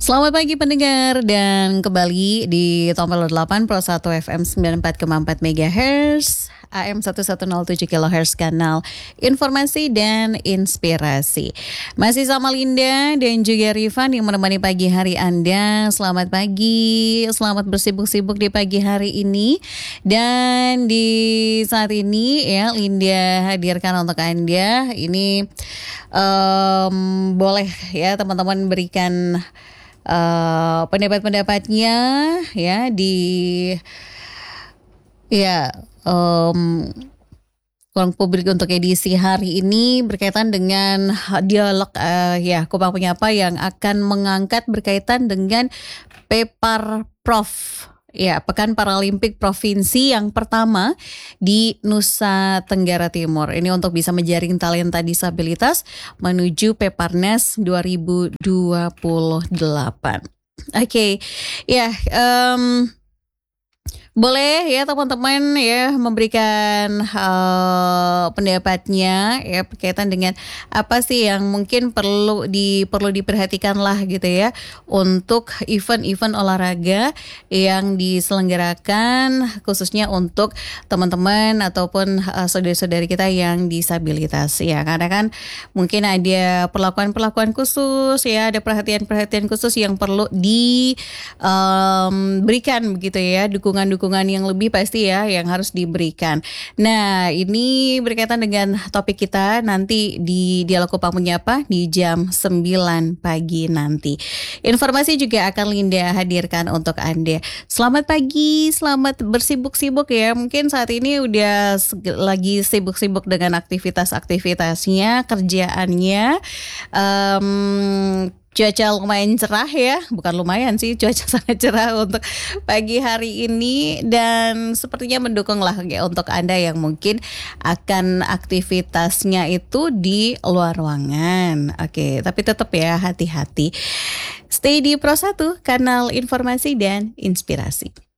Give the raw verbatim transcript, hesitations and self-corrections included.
Selamat pagi pendengar dan kembali di Tompel delapan Pro satu F M sembilan puluh empat koma empat MHz A M seribu seratus tujuh kilohertz kanal informasi dan inspirasi. Masih sama Linda dan juga Rifan yang menemani pagi hari Anda. Selamat pagi, selamat bersibuk-sibuk di pagi hari ini. Dan di saat ini ya Linda hadirkan untuk Anda ini um, boleh ya teman-teman berikan uh, pendapat-pendapatnya ya di ya um, ruang publik untuk edisi hari ini berkaitan dengan dialog uh, ya Kupang Penyapa yang akan mengangkat berkaitan dengan Pepar Prof. Ya, Pekan Paralimpik Provinsi yang pertama di Nusa Tenggara Timur. Ini untuk bisa menjaring talenta disabilitas menuju Peparnas dua ribu dua puluh delapan. Oke, okay. ya um, boleh ya teman-teman ya memberikan uh, pendapatnya ya berkaitan dengan apa sih yang mungkin perlu di perlu diperhatikan lah gitu ya untuk event-event olahraga yang diselenggarakan khususnya untuk teman-teman ataupun uh, saudari-saudari kita yang disabilitas ya, karena kan mungkin ada perlakuan-perlakuan khusus ya, ada perhatian-perhatian khusus yang perlu diberikan um, begitu ya, dukungan-dukungan dukungan yang lebih pasti ya yang harus diberikan. Nah, ini berkaitan dengan topik kita nanti di Dialog Kupang Menyapa di jam sembilan pagi nanti. Informasi juga akan Linda hadirkan untuk Anda. Selamat pagi, selamat bersibuk-sibuk ya. Mungkin saat ini udah lagi sibuk-sibuk dengan aktivitas-aktivitasnya, kerjaannya. Um, Cuaca lumayan cerah ya, bukan lumayan sih, cuaca sangat cerah untuk pagi hari ini dan sepertinya mendukung lah ya untuk Anda yang mungkin akan aktivitasnya itu di luar ruangan. Oke, tapi tetap ya hati-hati. Stay di Pro satu, kanal informasi dan inspirasi.